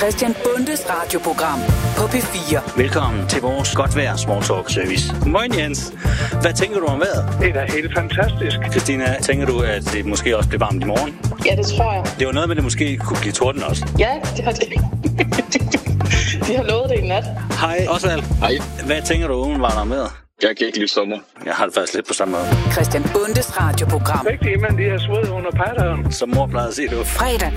Christian Bundes radioprogram på P4. Velkommen til vores godt vejr small talk service. Moin Jens. Hvad tænker du om vejret? Det er da helt fantastisk. Christina, tænker du, at det måske også bliver varmt i morgen? Ja, det tror jeg. Det var noget med, at det måske kunne blive torden også. Ja, det har det. De har lovet det i nat. Hej, Osvald. Hej. Hvad tænker du umiddelbart om vejret? Jeg kan ikke lide sommer. Jeg har det faktisk lidt på samme måde. Christian Bundes radioprogram. Rigtig, men de har sved under patteren. Som mor plejede at sige, det var Fredag